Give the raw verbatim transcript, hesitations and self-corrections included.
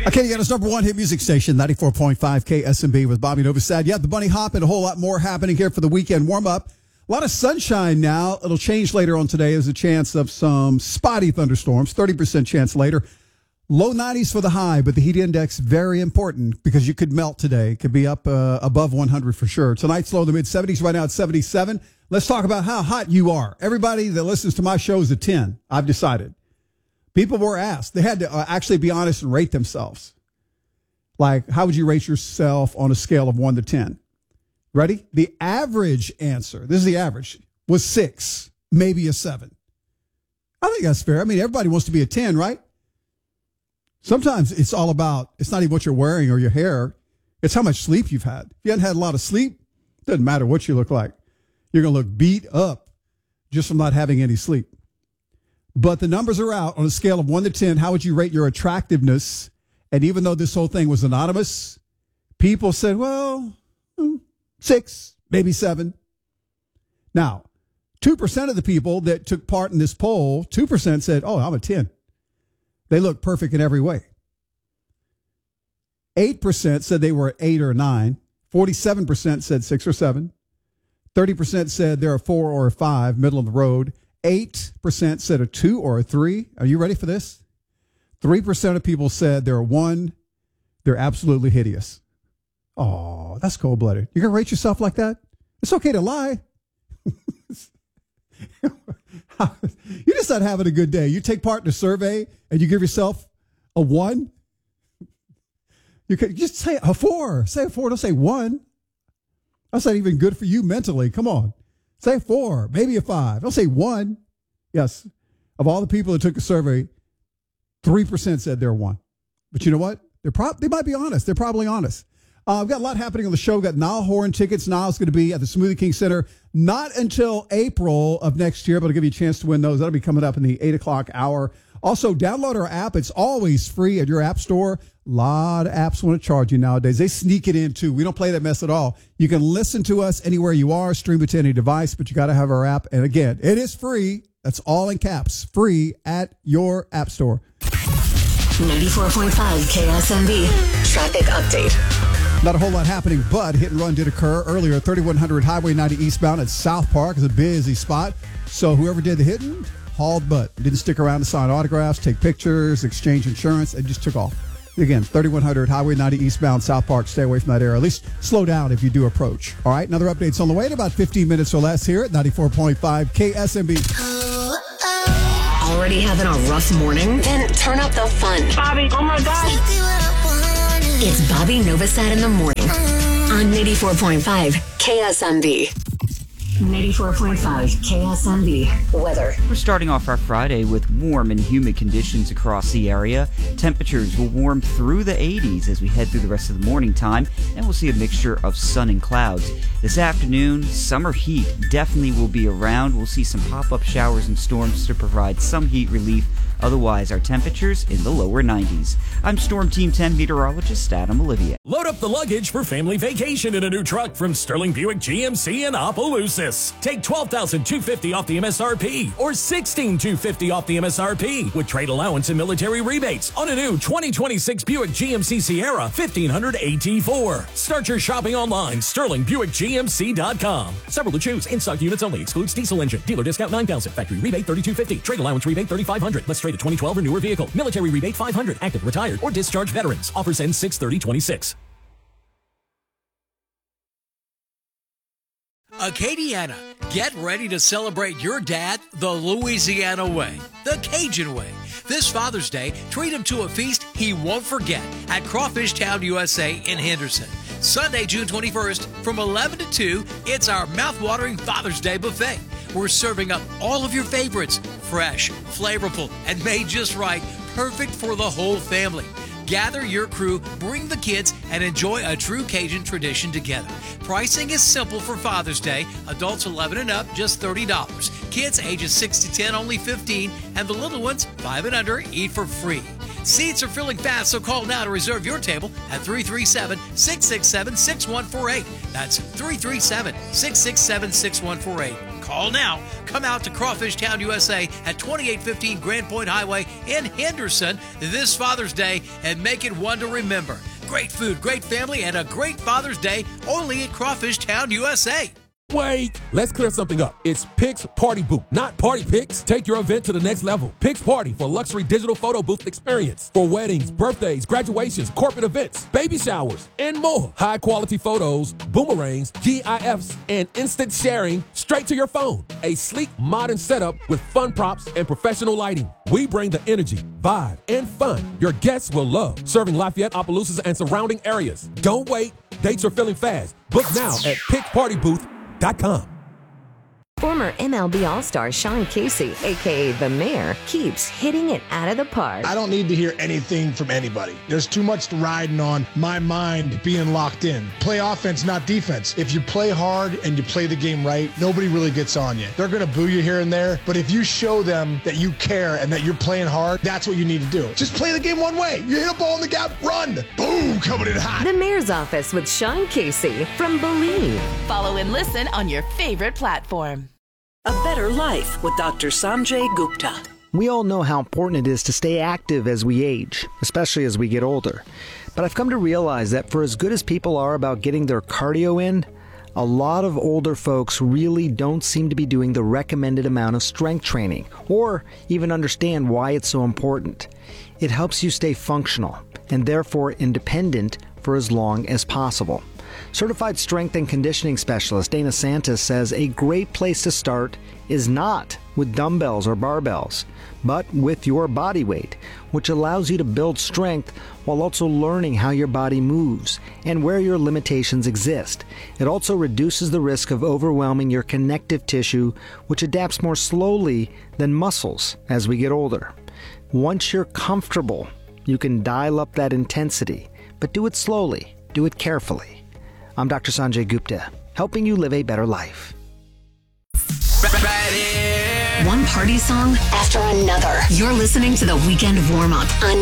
Acadiana's number one hit music station, ninety-four point five K S M B with Bobby Novosad. Yeah, the bunny hop and a whole lot more happening here for the weekend warm-up. A lot of sunshine now. It'll change later on today. There's a chance of some spotty thunderstorms, thirty percent chance later. Low nineties for the high, but the heat index, very important because you could melt today. Could be up uh, above one hundred for sure. Tonight's low in the mid-seventies. Right now it's seventy-seven. Let's talk about how hot you are. Everybody that listens to my show is a ten. I've decided. People were asked. They had to uh, actually be honest and rate themselves. Like, how would you rate yourself on a scale of one to ten? Ready? The average answer, this is the average, was six, maybe a seven. I think that's fair. I mean, everybody wants to be a ten, right? Sometimes it's all about, it's not even what you're wearing or your hair. It's how much sleep you've had. If you haven't had a lot of sleep, it doesn't matter what you look like. You're going to look beat up just from not having any sleep. But the numbers are out on a scale of one to ten. How would you rate your attractiveness? And even though this whole thing was anonymous, people said, well, six, maybe seven. Now, two percent of the people that took part in this poll, two percent said, oh, I'm a ten. They look perfect in every way. eight percent said they were eight or nine. forty-seven percent said six or seven. thirty percent said they're a four or a five, middle of the road. eight percent said a two or a three. Are you ready for this? three percent of people said they're a one. They're absolutely hideous. Oh, that's cold-blooded. You're going to rate yourself like that? It's okay to lie. You're just not having a good day. You take part in a survey and you give yourself a one. You could just say a four. Say a four. Don't say one. That's not even good for you mentally. Come on. Say four, maybe a five. Don't say one. Yes. Of all the people that took a survey, three percent said they're one. But you know what? They're prob- they might be honest. They're probably honest. Uh, we've got a lot happening on the show. We've got Niall Horan tickets. Niall's going to be at the Smoothie King Center not until April of next year, but I'll give you a chance to win those. That'll be coming up in the eight o'clock hour. Also, download our app. It's always free at your app store. A lot of apps want to charge you nowadays. They sneak it in, too. We don't play that mess at all. You can listen to us anywhere you are, stream it to any device, but you got to have our app. And again, it is free. That's all in caps. Free at your app store. ninety-four point five K S M B traffic update. Not a whole lot happening, but hit and run did occur earlier. thirty-one hundred Highway ninety eastbound at South Park is a busy spot. So whoever did the hitting, hauled butt. Didn't stick around to sign autographs, take pictures, exchange insurance, and just took off. Again, thirty-one hundred Highway ninety eastbound, South Park. Stay away from that area. At least slow down if you do approach. All right, another update's on the way in about fifteen minutes or less here at ninety-four point five K S M B. Already having a rough morning? Then turn up the fun. Bobby, oh my gosh. It's Bobby Novosad in the morning on ninety-four point five K S M B. ninety-four point five K S M B weather. We're starting off our Friday with warm and humid conditions across the area. Temperatures will warm through the eighties as we head through the rest of the morning time, and we'll see a mixture of sun and clouds. This afternoon, summer heat definitely will be around. We'll see some pop-up showers and storms to provide some heat relief. Otherwise, our temperatures in the lower nineties. I'm Storm Team ten meteorologist Adam Olivia. Load up the luggage for family vacation in a new truck from Sterling Buick G M C in Opelousas. Take twelve thousand two hundred fifty dollars off the M S R P or sixteen thousand two hundred fifty dollars off the M S R P with trade allowance and military rebates on a new twenty twenty-six Buick G M C Sierra fifteen hundred A T four. Start your shopping online, sterling buick G M C dot com. Several to choose. In-stock units only. Excludes diesel engine. Dealer discount nine thousand dollars. Factory rebate thirty-two fifty. Trade allowance rebate thirty-five hundred dollars. Let's trade a twenty twelve or newer vehicle. Military rebate five hundred dollars. Active, retired, or discharged veterans. Offers end six thirty twenty-six. Acadiana, get ready to celebrate your dad the Louisiana way, the Cajun way. This Father's Day, treat him to a feast he won't forget at Crawfish Town U S A in Henderson. Sunday, June twenty-first, from eleven to two, it's our mouth-watering Father's Day buffet. We're serving up all of your favorites, fresh, flavorful, and made just right, perfect for the whole family. Gather your crew, bring the kids, and enjoy a true Cajun tradition together. Pricing is simple for Father's Day. Adults eleven and up, just thirty dollars. Kids ages six to ten, only fifteen dollars. And the little ones, five and under, eat for free. Seats are filling fast, so call now to reserve your table at three three seven, six six seven, six one four eight. That's three three seven, six six seven, six one four eight. Call now. Come out to Crawfish Town, U S A at twenty-eight fifteen Grand Point Highway in Henderson this Father's Day and make it one to remember. Great food, great family, and a great Father's Day only at Crawfish Town, U S A. Wait, let's clear something up. It's Pix Party Booth, not Party Pix. Take your event to the next level. Pix Party for luxury digital photo booth experience for weddings, birthdays, graduations, corporate events, baby showers, and more. High quality photos, boomerangs, GIFs, and instant sharing straight to your phone. A sleek, modern setup with fun props and professional lighting. We bring the energy, vibe, and fun your guests will love. Serving Lafayette, Opelousas, and surrounding areas. Don't wait. Dates are filling fast. Book now at pix party booth dot com. Former M L B All-Star Sean Casey, a k a. The Mayor, keeps hitting it out of the park. I don't need to hear anything from anybody. There's too much riding on my mind being locked in. Play offense, not defense. If you play hard and you play the game right, nobody really gets on you. They're going to boo you here and there, but if you show them that you care and that you're playing hard, that's what you need to do. Just play the game one way. You hit a ball in the gap, run. Boom, coming in hot. The Mayor's Office with Sean Casey from Believe. Follow and listen on your favorite platform. A Better Life with Doctor Sanjay Gupta. We all know how important it is to stay active as we age, especially as we get older. But I've come to realize that for as good as people are about getting their cardio in, a lot of older folks really don't seem to be doing the recommended amount of strength training, or even understand why it's so important. It helps you stay functional, and therefore independent for as long as possible. Certified strength and conditioning specialist Dana Santis says a great place to start is not with dumbbells or barbells, but with your body weight, which allows you to build strength while also learning how your body moves and where your limitations exist. It also reduces the risk of overwhelming your connective tissue, which adapts more slowly than muscles as we get older. Once you're comfortable, you can dial up that intensity, but do it slowly, do it carefully. I'm Doctor Sanjay Gupta, helping you live a better life. One party song after another. You're listening to the Weekend Warm Up on